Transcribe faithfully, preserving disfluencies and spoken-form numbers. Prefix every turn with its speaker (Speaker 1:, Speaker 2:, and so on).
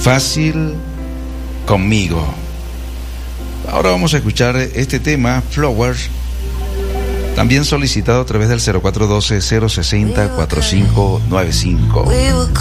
Speaker 1: Fácil conmigo. Ahora vamos a escuchar este tema, Flowers, también solicitado a través del cero cuatro uno dos, cero seis cero, cuatro cinco nueve cinco.